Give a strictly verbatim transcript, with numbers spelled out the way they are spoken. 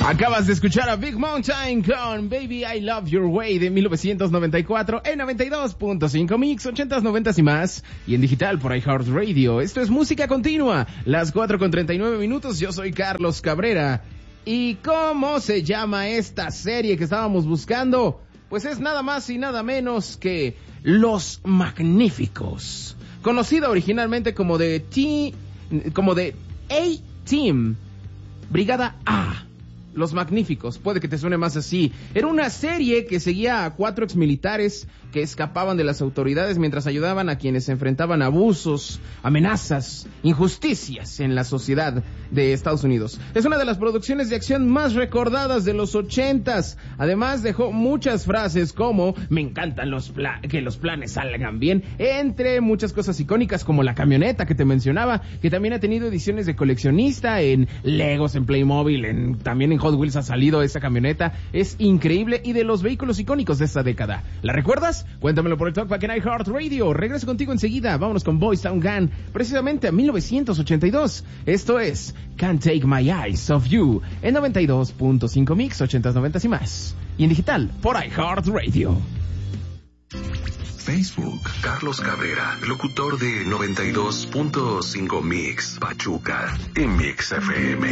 Acabas de escuchar a Big Mountain con Baby I Love Your Way de mil novecientos noventa y cuatro en noventa y dos punto cinco Mix, ochentas, noventas y más, y en digital por iHeartRadio. Esto es música continua, las cuatro con treinta y nueve minutos. Yo soy Carlos Cabrera. ¿Y cómo se llama esta serie que estábamos buscando? Pues es nada más y nada menos que Los Magníficos, conocida originalmente como de T, como de A-Team, Brigada A. Los Magníficos, puede que te suene más así. Era una serie que seguía a cuatro exmilitares que escapaban de las autoridades mientras ayudaban a quienes se enfrentaban a abusos, amenazas, injusticias en la sociedad de Estados Unidos. Es una de las producciones de acción más recordadas de los ochentas. Además dejó muchas frases como "me encantan los pla- que los planes salgan bien", entre muchas cosas icónicas como la camioneta que te mencionaba, que también ha tenido ediciones de coleccionista en Legos, en Playmobil, en, también en Hot Wheels ha salido esa camioneta. Es increíble, y de los vehículos icónicos de esta década. ¿La recuerdas? Cuéntamelo por el Talkback en iHeartRadio. Regreso contigo enseguida. Vámonos con Boys Town Gun, precisamente a mil novecientos ochenta y dos. Esto es Can't Take My Eyes Off You en noventa y dos punto cinco Mix, ochentas, noventas y más. Y en digital por iHeartRadio. Facebook, Carlos Cabrera, locutor de noventa y dos punto cinco Mix, Pachuca, y Mix F M.